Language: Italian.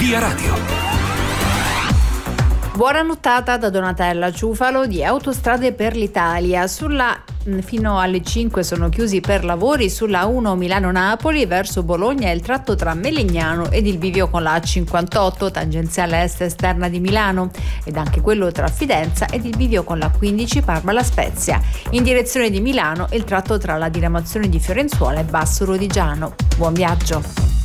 Via Radio. Buona nottata da Donatella Ciufalo di Autostrade per l'Italia. Fino alle 5 sono chiusi per lavori sulla 1 Milano-Napoli verso Bologna il tratto tra Melegnano ed il bivio con la A58 tangenziale est esterna di Milano ed anche quello tra Fidenza ed il bivio con la 15 Parma-La Spezia. In direzione di Milano il tratto tra la diramazione di Fiorenzuola e Basso Rodigiano. Buon viaggio!